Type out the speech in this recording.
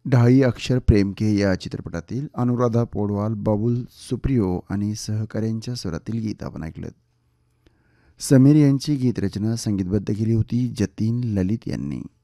ढाई अक्षर प्रेम के या चित्रपटातील अनुराधा पौडवाल, बाबुल सुप्रियो आणि सहकाऱ्यांच्या स्वरातील गीत आपण ऐकलं. समीर यांची गीतरचना संगीतबद्ध केली होती जतीन ललित यांनी.